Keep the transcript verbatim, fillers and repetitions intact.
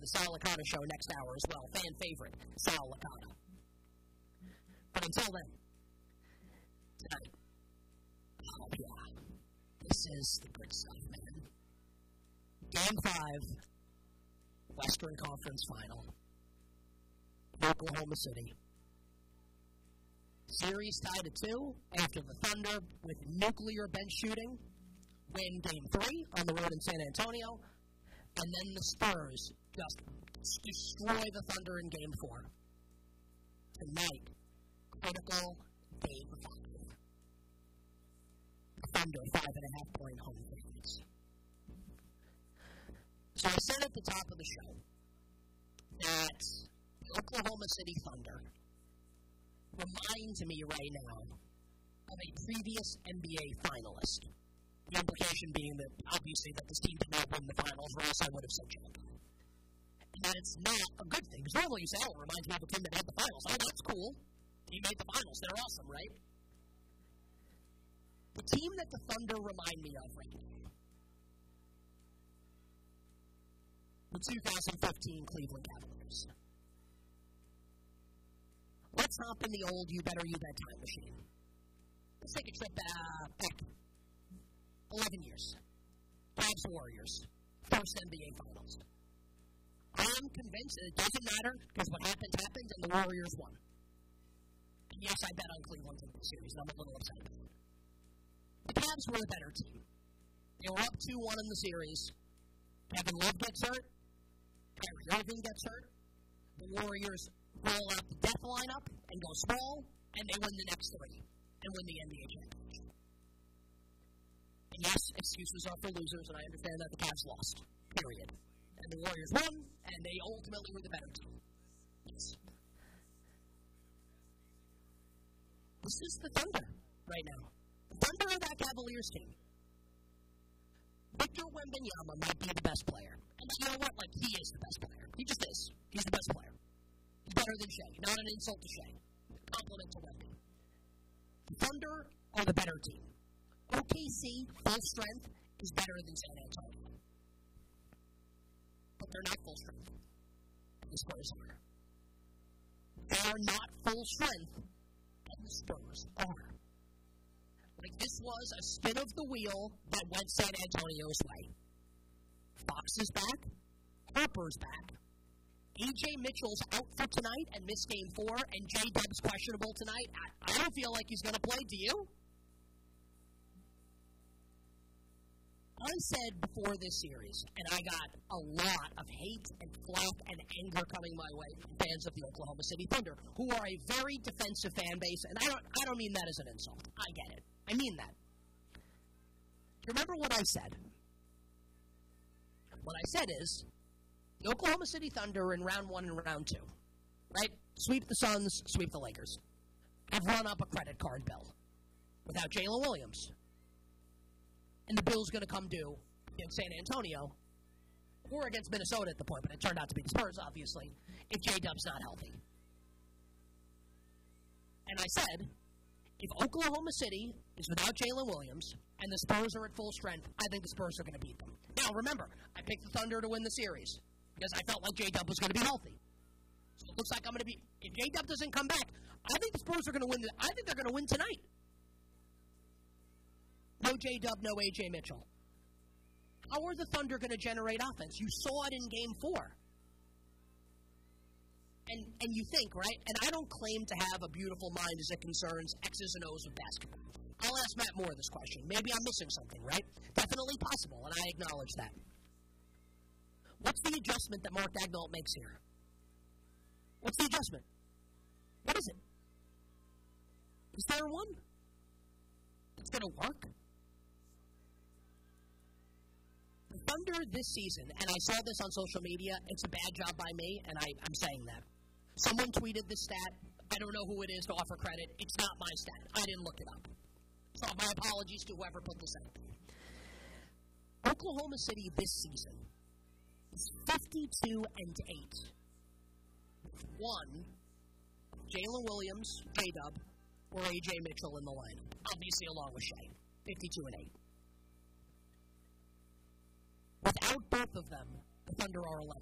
the Sal Licata Show next hour as well. Fan favorite, Sal Licata. But until then, tonight, oh yeah, this is the good stuff, man. Game five, Western Conference Final, Oklahoma City. Series tied at two after the Thunder, with nuclear bench shooting, win game three on the road in San Antonio, and then the Spurs just destroy the Thunder in game four. Tonight, critical game five. The Thunder, five and a half point home favorites. So I said at the top of the show that the Oklahoma City Thunder reminds me right now of a previous N B A finalist. The implication being that, obviously, that this team did not win the finals, or else I would have said champion. And that it's not a good thing, because normally you say, oh, it reminds me of a team that made the finals. Oh, that's cool. You made the finals. They're awesome, right? The team that the Thunder remind me of right now, the two thousand fifteen Cleveland Cavaliers. Let's hop in the old You Better You Bet time machine. Let's take a trip uh, back eleven years. Cavs Warriors, first N B A Finals. I'm convinced that it doesn't matter, because what happened happened, and the Warriors won. And yes, I bet on Cleveland in this series, and I'm a little upset about it. The Cavs were the better team. They were up two one in the series. Kevin Love gets hurt. Kyrie Irving gets hurt. The Warriors roll out the death lineup and go small, and they win the next three and win the N B A championship. And yes, excuses are for losers, and I understand that the Cavs lost, period. And the Warriors won, and they ultimately were the better team. Yes. This is the Thunder right now. The Thunder are that Cavaliers team. Victor Wembanyama might be the best player. And you know what? Like, he is the best player. He just is. He's the best player. He's better than Shea. Not an insult to Shea. Compliment to Wemby. The Thunder are the better team. O K C, full strength, is better than San Antonio. But they're not full strength. And the Spurs are. They are not full strength, and the Spurs are. Like, this was a spin of the wheel that went San Antonio's way. Fox is back. Harper's back. A J Mitchell's out for tonight and missed game four, and J Dub's questionable tonight. I, I don't feel like he's going to play. Do you? I said before this series, and I got a lot of hate and flack and anger coming my way from fans of the Oklahoma City Thunder, who are a very defensive fan base, and I don't, I don't mean that as an insult. I get it. I mean that. Do you remember what I said? What I said is, the Oklahoma City Thunder in round one and round two, right? Sweep the Suns, sweep the Lakers. Have run up a credit card bill without Jalen Williams. And the bill's going to come due against San Antonio or against Minnesota at the point, but it turned out to be the Spurs, obviously, if J-Dub's not healthy. And I said, if Oklahoma City is without Jalen Williams and the Spurs are at full strength, I think the Spurs are going to beat them. Now, remember, I picked the Thunder to win the series because I felt like J-Dub was going to be healthy. So it looks like I'm going to be, if J-Dub doesn't come back, I think the Spurs are going to win. The, I think they're going to win tonight. No J-Dub, no A J Mitchell. How are the Thunder going to generate offense? You saw it in game four. And and you think, right? And I don't claim to have a beautiful mind as it concerns X's and O's of basketball. I'll ask Matt Moore this question. Maybe I'm missing something, right? Definitely possible, and I acknowledge that. What's the adjustment that Mark Daigneault makes here? What's the adjustment? What is it? Is there one? It's going to work? The Thunder this season, and I saw this on social media, it's a bad job by me, and I, I'm saying that. Someone tweeted this stat. I don't know who it is to offer credit. It's not my stat. I didn't look it up. So my apologies to whoever put this out. Oklahoma City this season is fifty-two and eight. With one, Jalen Williams, J-Dub, or A J Mitchell in the lineup. Obviously along with Shea. fifty-two and eight. Without both of them, the Thunder are eleven